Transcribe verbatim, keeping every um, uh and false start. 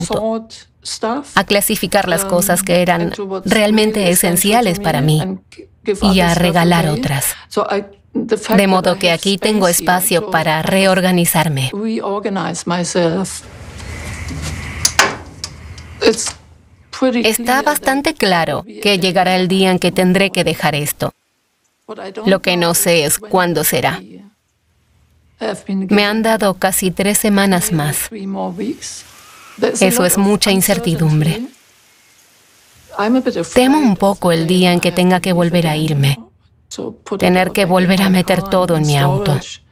a clasificar las cosas que eran realmente esenciales para mí y a regalar otras. De modo que aquí tengo espacio para reorganizarme. Está bastante claro que llegará el día en que tendré que dejar esto. Lo que no sé es cuándo será. Me han dado casi tres semanas más. Eso es mucha incertidumbre. Temo un poco el día en que tenga que volver a irme. Tener que volver a meter todo en mi auto.